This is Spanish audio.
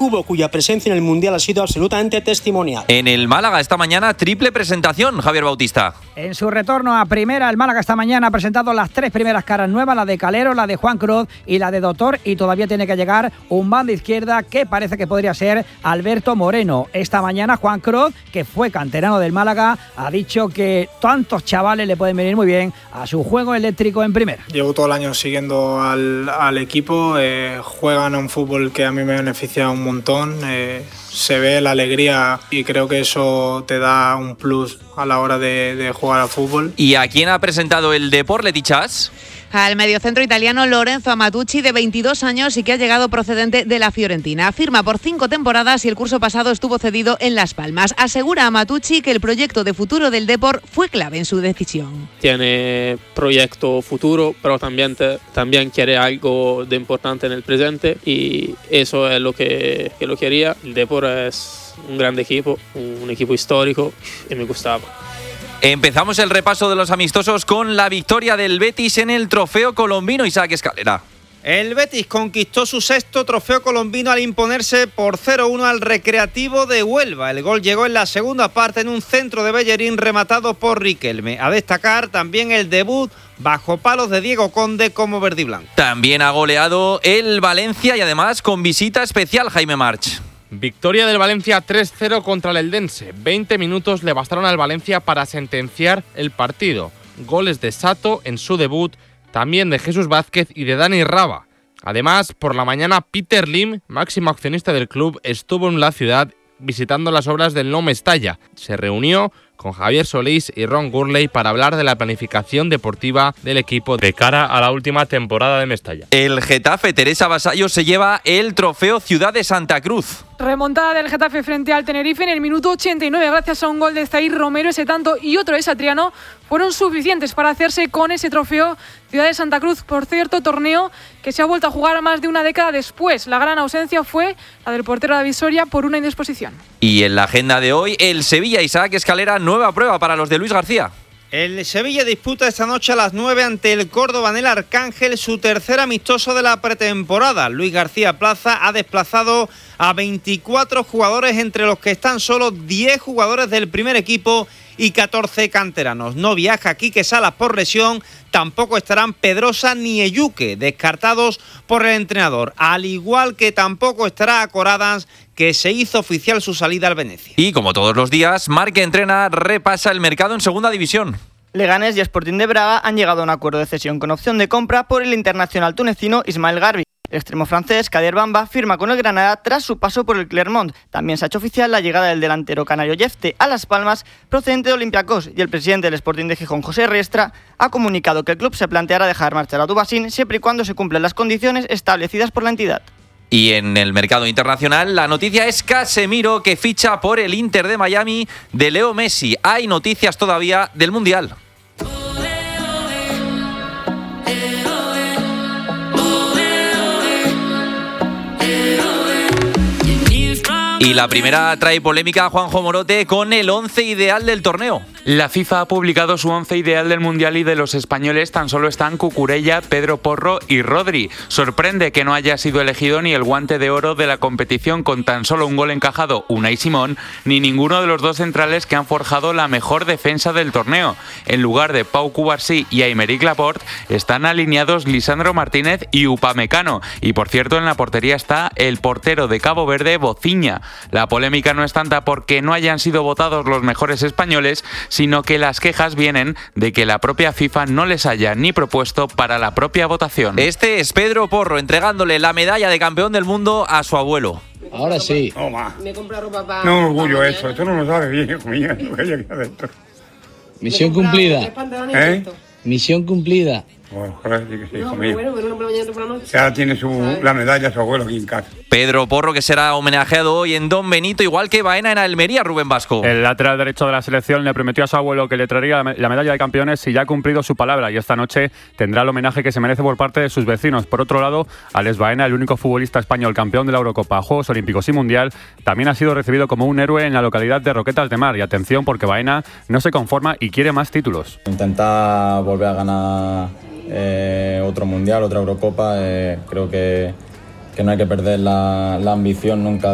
Cubo, cuya presencia en el Mundial ha sido absolutamente testimonial. En el Málaga esta mañana triple presentación, Javier Bautista. En su retorno a primera, el Málaga esta mañana ha presentado las 3 primeras caras nuevas, la de Calero, la de Juan Cruz y la de Doctor, y todavía tiene que llegar un banda izquierda que parece que podría ser Alberto Moreno. Esta mañana Juan Cruz, que fue canterano del Málaga, ha dicho que tantos chavales le pueden venir muy bien a su juego eléctrico en primera. Llevo todo el año siguiendo al equipo, juegan a un fútbol que a mí me beneficia un montón, se ve la alegría y creo que eso te da un plus a la hora de jugar al fútbol. ¿Y a quién ha presentado el Depor, Letichas? Al mediocentro italiano Lorenzo Amatucci, de 22 años y que ha llegado procedente de la Fiorentina. Firma por 5 temporadas y el curso pasado estuvo cedido en Las Palmas. Asegura Amatucci que el proyecto de futuro del Depor fue clave en su decisión. Tiene proyecto futuro, pero también quiere algo de importante en el presente y eso es lo que lo quería. El Depor es un gran equipo, un equipo histórico y me gustaba. Empezamos el repaso de los amistosos con la victoria del Betis en el Trofeo Colombino. Isaac Escalera. El Betis conquistó su 6º trofeo colombino al imponerse por 0-1 al Recreativo de Huelva. El gol llegó en la segunda parte en un centro de Bellerín rematado por Riquelme. A destacar también el debut bajo palos de Diego Conde como verdiblanco. También ha goleado el Valencia y además con visita especial, Jaime March. Victoria del Valencia 3-0 contra el Eldense. 20 minutos le bastaron al Valencia para sentenciar el partido. Goles de Sato en su debut, también de Jesús Vázquez y de Dani Raba. Además, por la mañana, Peter Lim, máximo accionista del club, estuvo en la ciudad visitando las obras del Nou Mestalla. Se reunió con Javier Solís y Ron Gurley para hablar de la planificación deportiva del equipo de cara a la última temporada de Mestalla. El Getafe, Teresa Vasallo, se lleva el trofeo Ciudad de Santa Cruz. Remontada del Getafe frente al Tenerife en el minuto 89 gracias a un gol de Zair Romero. Ese tanto y otro de Satriano fueron suficientes para hacerse con ese trofeo Ciudad de Santa Cruz. Por cierto, torneo que se ha vuelto a jugar más de una década después. La gran ausencia fue la del portero David Soria por una indisposición. Y en la agenda de hoy, el Sevilla, Isaac Escalera, nueva prueba para los de Luis García. El Sevilla disputa esta noche a las 9 ante el Córdoba en el Arcángel su tercer amistoso de la pretemporada. Luis García Plaza ha desplazado a 24 jugadores, entre los que están solo 10 jugadores del primer equipo y 14 canteranos. No viaja Quique Salas por lesión, tampoco estarán Pedrosa ni Eyuque, descartados por el entrenador, al igual que tampoco estará Coradans, que se hizo oficial su salida al Venecia. Y como todos los días, Marca Entrena repasa el mercado en segunda división. Leganés y Sporting de Braga han llegado a un acuerdo de cesión con opción de compra por el internacional tunecino Ismael Garbi. El extremo francés, Kader Bamba, firma con el Granada tras su paso por el Clermont. También se ha hecho oficial la llegada del delantero canario Jefte a Las Palmas, procedente de Olympiacos, y el presidente del Sporting de Gijón, José Riestra, ha comunicado que el club se planteará dejar marchar a Dubasín siempre y cuando se cumplan las condiciones establecidas por la entidad. Y en el mercado internacional, la noticia es Casemiro, que ficha por el Inter de Miami de Leo Messi. Hay noticias todavía del Mundial. Y la primera trae polémica a Juanjo Morote con el 11 ideal del torneo. La FIFA ha publicado su 11 ideal del Mundial y de los españoles tan solo están Cucurella, Pedro Porro y Rodri. Sorprende que no haya sido elegido ni el guante de oro de la competición con tan solo un gol encajado, Unai Simón, ni ninguno de los dos centrales que han forjado la mejor defensa del torneo. En lugar de Pau Cubarsí y Aymeric Laporte, están alineados Lisandro Martínez y Upamecano. Y por cierto, en la portería está el portero de Cabo Verde, Bociña. La polémica no es tanta porque no hayan sido votados los mejores españoles, sino que las quejas vienen de que la propia FIFA no les haya ni propuesto para la propia votación. Este es Pedro Porro entregándole la medalla de campeón del mundo a su abuelo. Ahora sí. Toma. Me compra ropa para... No, orgullo eso. Esto no lo sabe bien, hijo mío. Misión cumplida. ¿Eh? Misión cumplida. Joder, sí que sí, hijo mío. Ya tiene la medalla su abuelo aquí en casa. Pedro Porro, que será homenajeado hoy en Don Benito, igual que Baena en Almería, Rubén Vasco. El lateral derecho de la selección le prometió a su abuelo que le traería la medalla de campeones si ya ha cumplido su palabra, y esta noche tendrá el homenaje que se merece por parte de sus vecinos. Por otro lado, Alex Baena, el único futbolista español campeón de la Eurocopa, Juegos Olímpicos y Mundial, también ha sido recibido como un héroe en la localidad de Roquetas de Mar. Y atención, porque Baena no se conforma y quiere más títulos. Intentar volver a ganar otro Mundial, otra Eurocopa. Creo que no hay que perder la ambición nunca